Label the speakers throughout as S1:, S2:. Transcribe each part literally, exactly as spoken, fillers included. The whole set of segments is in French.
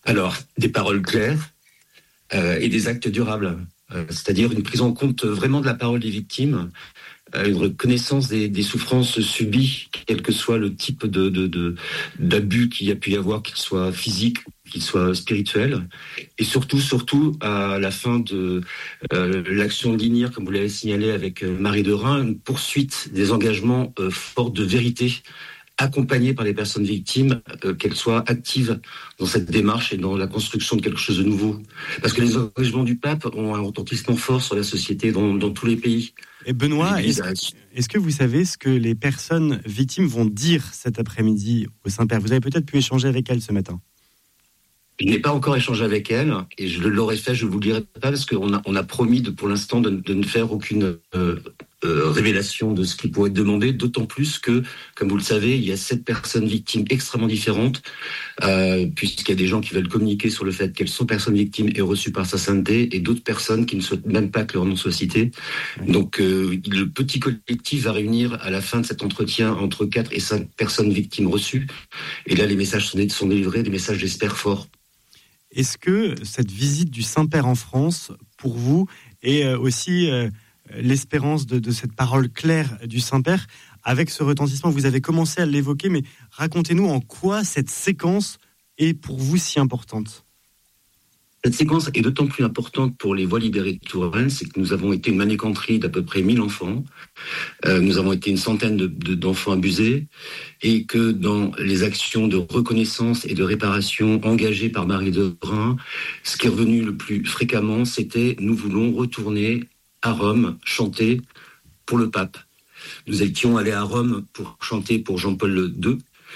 S1: Alors, des paroles claires euh, et des actes durables. Euh, c'est-à-dire une prise en compte vraiment de la parole des victimes, euh, une reconnaissance des, des souffrances subies, quel que soit le type de, de, de, d'abus qu'il y a pu y avoir, qu'il soit physique, qu'il soit spirituel. Et surtout, surtout, à la fin de euh, l'action de l'I N I R, comme vous l'avez signalé avec euh, Marie de Reims, une poursuite des engagements euh, forts de vérité, accompagnée par les personnes victimes, euh, qu'elles soient actives dans cette démarche et dans la construction de quelque chose de nouveau. Parce que les engagements du pape ont un retentissement fort sur la société dans, dans tous les pays.
S2: Et Benoît, est-ce, est-ce que vous savez ce que les personnes victimes vont dire cet après-midi au Saint-Père ? Vous avez peut-être pu échanger avec elles ce matin.
S1: Je n'ai pas encore échangé avec elle et je l'aurais fait, je ne vous le dirai pas parce qu'on a, on a promis de, pour l'instant de, de ne faire aucune euh, euh, révélation de ce qui pourrait être demandé, d'autant plus que, comme vous le savez, il y a sept personnes victimes extrêmement différentes, euh, puisqu'il y a des gens qui veulent communiquer sur le fait qu'elles sont personnes victimes et reçues par sa sainteté, et d'autres personnes qui ne souhaitent même pas que leur nom soit cité. Donc euh, le petit collectif va réunir à la fin de cet entretien entre quatre et cinq personnes victimes reçues, et là les messages sont, sont délivrés, des messages j'espère forts.
S2: Est-ce que cette visite du Saint-Père en France, pour vous, est aussi euh, l'espérance de, de cette parole claire du Saint-Père, avec ce retentissement ? Vous avez commencé à l'évoquer, mais racontez-nous en quoi cette séquence est pour vous si importante.
S1: Cette séquence est d'autant plus importante pour les voies libérées de Touraine, c'est que nous avons été une manécanterie d'à peu près mille enfants, euh, nous avons été une centaine de, de, d'enfants abusés, et que dans les actions de reconnaissance et de réparation engagées par Marie de Reims, ce qui est revenu le plus fréquemment, c'était « nous voulons retourner à Rome, chanter pour le pape ». Nous étions allés à Rome pour chanter pour Jean-Paul deux,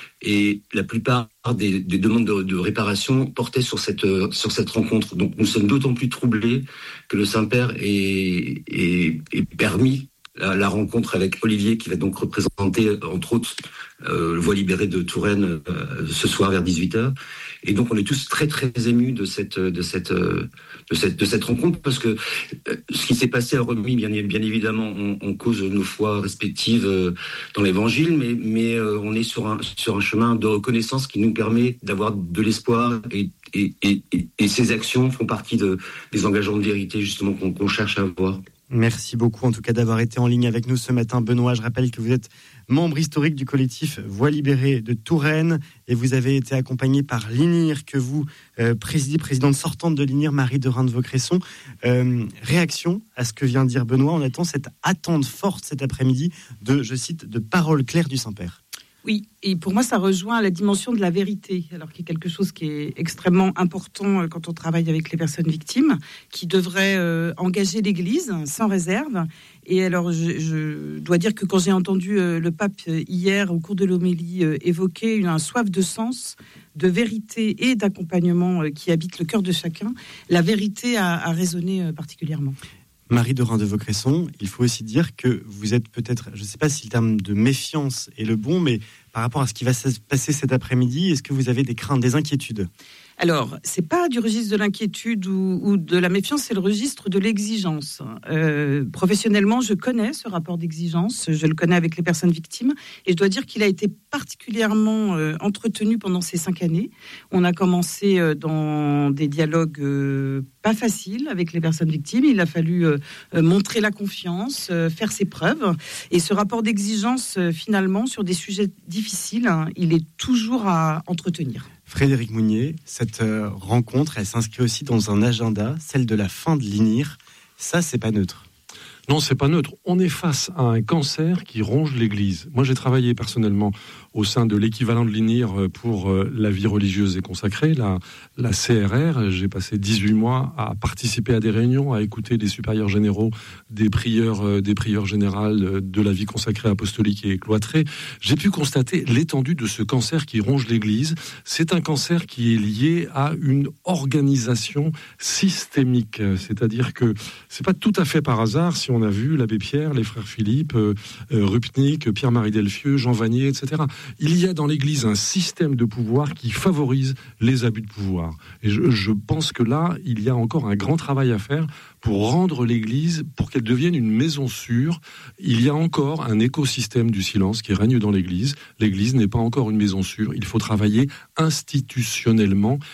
S1: et la plupart des, des demandes de, de réparation portaient sur cette, sur cette rencontre. Donc nous sommes d'autant plus troublés que le Saint-Père ait, ait, ait permis la, la rencontre avec Olivier, qui va donc représenter, entre autres, euh, le Voie libérée de Touraine euh, ce soir vers dix-huit heures. Et donc on est tous très très émus de cette, de cette, de cette, de cette rencontre, parce que euh, ce qui s'est passé a remis bien, bien évidemment en, en cause nos foi respectives euh, dans l'Évangile, mais, mais euh, on est sur un, sur un chemin de reconnaissance qui nous permet d'avoir de l'espoir, et, et, et, et ces actions font partie de, des engagements de vérité justement qu'on, qu'on cherche à avoir.
S2: Merci beaucoup en tout cas d'avoir été en ligne avec nous ce matin, Benoît. Je rappelle que vous êtes membre historique du collectif Voix libérée de Touraine, et vous avez été accompagné par l'I N I R, que vous euh, présidez, présidente sortante de l'I N I R, Marie de Reims de Vaucresson. Euh, réaction à ce que vient de dire Benoît, on attend cette attente forte cet après-midi de, je cite, de paroles claires du Saint-Père.
S3: Oui, et pour moi, ça rejoint la dimension de la vérité, alors qu'il y a quelque chose qui est extrêmement important quand on travaille avec les personnes victimes, qui devrait euh, engager l'Église sans réserve. Et alors, je, je dois dire que quand j'ai entendu euh, le pape hier, au cours de l'homélie, euh, évoquer une, un soif de sens, de vérité et d'accompagnement euh, qui habite le cœur de chacun, la vérité a, a résonné euh, particulièrement.
S2: Marie de Reims de Vaucresson, il faut aussi dire que vous êtes peut-être, je ne sais pas si le terme de méfiance est le bon, mais par rapport à ce qui va se passer cet après-midi, est-ce que vous avez des craintes, des inquiétudes ?
S3: Alors, c'est pas du registre de l'inquiétude ou, ou de la méfiance, c'est le registre de l'exigence. Euh, professionnellement, je connais ce rapport d'exigence, je le connais avec les personnes victimes, et je dois dire qu'il a été particulièrement euh, entretenu pendant ces cinq années. On a commencé euh, dans des dialogues euh, pas faciles avec les personnes victimes. Il a fallu euh, montrer la confiance, euh, faire ses preuves, et ce rapport d'exigence, euh, finalement, sur des sujets difficiles, hein, il est toujours à entretenir.
S2: Frédéric Mounier, cette euh, rencontre, elle s'inscrit aussi dans un agenda, celle de la fin de l'I N I R. Ça, c'est pas neutre.
S4: Non, c'est pas neutre. On est face à un cancer qui ronge l'Église. Moi, j'ai travaillé personnellement au sein de l'équivalent de l'I N I R pour la vie religieuse et consacrée, la, la C R R. J'ai passé dix-huit mois à participer à des réunions, à écouter des supérieurs généraux, des prieurs, des prieurs générales de la vie consacrée, apostolique et cloîtrée. J'ai pu constater l'étendue de ce cancer qui ronge l'Église. C'est un cancer qui est lié à une organisation systémique. C'est-à-dire que c'est pas tout à fait par hasard si on a vu l'abbé Pierre, les frères Philippe, euh, Rupnik, Pierre-Marie Delfieux, Jean Vanier, et cetera. Il y a dans l'Église un système de pouvoir qui favorise les abus de pouvoir. Et je, je pense que là, il y a encore un grand travail à faire pour rendre l'Église, pour qu'elle devienne une maison sûre. Il y a encore un écosystème du silence qui règne dans l'Église. L'Église n'est pas encore une maison sûre. Il faut travailler institutionnellement